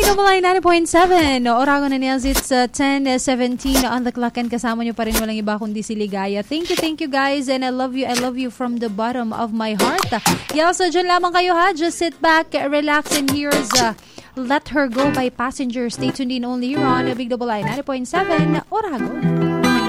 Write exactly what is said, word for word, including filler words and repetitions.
Double I ninety point seven. Oragon and Nails, it's uh, ten seventeen on the clock and kasama nyo pa rin walang iba kundi si Ligaya. Thank you, thank you guys and I love you, I love you from the bottom of my heart. Yeah, so dyan lamang kayo ha. Just sit back, relax and here's uh, Let Her Go by Passenger. Stay tuned in only here on Big Double I ninety point seven Oragon.